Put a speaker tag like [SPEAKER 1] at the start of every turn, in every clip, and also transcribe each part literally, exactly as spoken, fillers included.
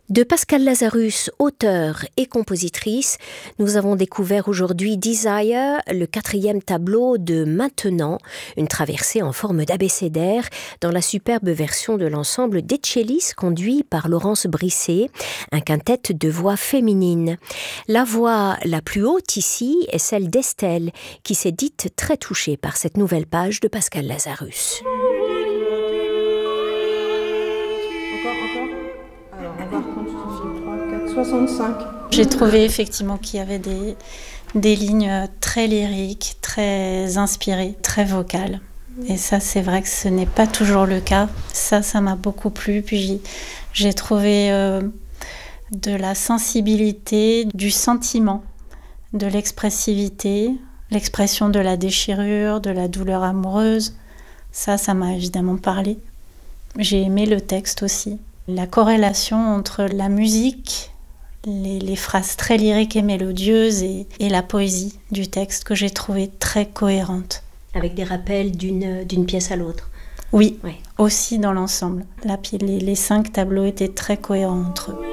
[SPEAKER 1] De Pascal Lazarus, auteure et compositrice, nous avons découvert aujourd'hui Desire, le quatrième tableau de Maintenant, une traversée en forme d'abécédaire dans la superbe version de l'ensemble d'Etchelis conduit par Laurence Brisset, un quintet de voix féminines. La voix la plus haute ici est celle d'Estelle, qui s'est dite très touchée par cette nouvelle page de Pascal Lazarus.
[SPEAKER 2] Encore, encore. Alors, on va reprendre trois, quatre, soixante-cinq.
[SPEAKER 3] J'ai trouvé effectivement qu'il y avait des, des lignes très lyriques, très inspirées, très vocales. Et ça, c'est vrai que ce n'est pas toujours le cas. Ça, ça m'a beaucoup plu. Puis j'ai trouvé euh, de la sensibilité, du sentiment, de l'expressivité, l'expression de la déchirure, de la douleur amoureuse. Ça, ça m'a évidemment parlé. J'ai aimé le texte aussi. La corrélation entre la musique, les, les phrases très lyriques et mélodieuses et, et la poésie du texte que j'ai trouvé très cohérente.
[SPEAKER 1] Avec des rappels d'une, d'une pièce à l'autre.
[SPEAKER 3] Oui,
[SPEAKER 1] ouais.
[SPEAKER 3] Aussi dans l'ensemble. Là, les, les cinq tableaux étaient très cohérents entre eux.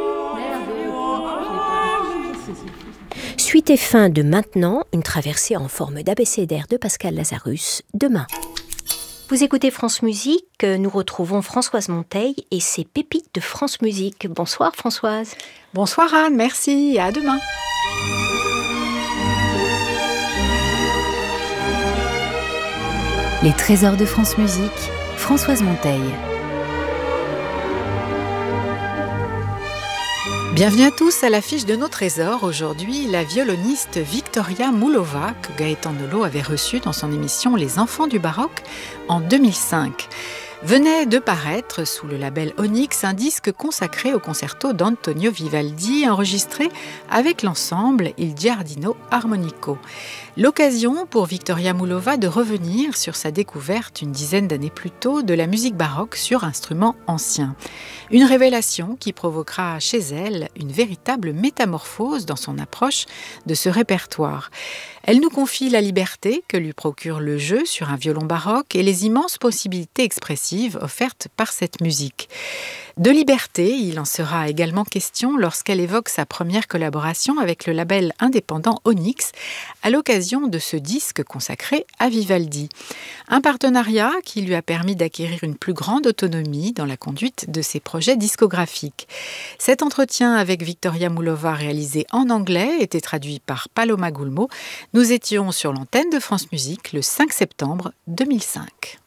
[SPEAKER 1] Suite et fin de Maintenant, une traversée en forme d'abécédaire de Pascal Lazarus, demain. Vous écoutez France Musique, nous retrouvons Françoise Monteil et ses pépites de France Musique. Bonsoir Françoise.
[SPEAKER 4] Bonsoir Anne, merci, à demain.
[SPEAKER 5] Les trésors de France Musique, Françoise Monteil.
[SPEAKER 4] Bienvenue à tous à l'affiche de nos trésors. Aujourd'hui, la violoniste Victoria Moulova, que Gaëtan Nolot avait reçue dans son émission Les Enfants du Baroque en deux mille cinq. Venait de paraître sous le label Onyx un disque consacré au concerto d'Antonio Vivaldi enregistré avec l'ensemble Il Giardino Armonico. L'occasion pour Victoria Moulova de revenir sur sa découverte une dizaine d'années plus tôt de la musique baroque sur instruments anciens. Une révélation qui provoquera chez elle une véritable métamorphose dans son approche de ce répertoire. Elle nous confie la liberté que lui procure le jeu sur un violon baroque et les immenses possibilités expressives offertes par cette musique. De liberté, il en sera également question lorsqu'elle évoque sa première collaboration avec le label indépendant Onyx à l'occasion de ce disque consacré à Vivaldi. Un partenariat qui lui a permis d'acquérir une plus grande autonomie dans la conduite de ses projets discographiques. Cet entretien avec Victoria Moulova réalisé en anglais était traduit par Paloma Goulmo. Nous étions sur l'antenne de France Musique le cinq septembre deux mille cinq.